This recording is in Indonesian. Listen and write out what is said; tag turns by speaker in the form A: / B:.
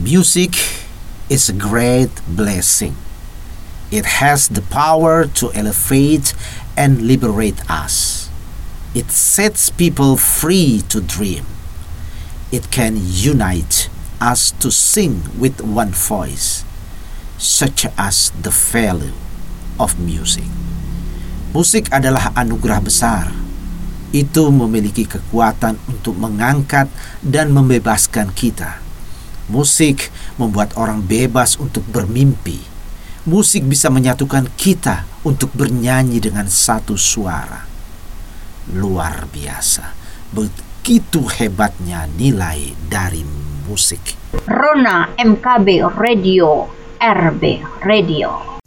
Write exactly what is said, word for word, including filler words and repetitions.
A: Music is a great blessing. It has the power to elevate and liberate us. It sets people free to dream. It can unite us to sing with one voice, such as the value of music. Musik adalah anugerah besar. Itu memiliki kekuatan untuk mengangkat dan membebaskan kita. Musik membuat orang bebas untuk bermimpi. Musik bisa menyatukan kita untuk bernyanyi dengan satu suara. Luar biasa. Begitu hebatnya nilai dari musik.
B: Rona M K B Radio, R B Radio.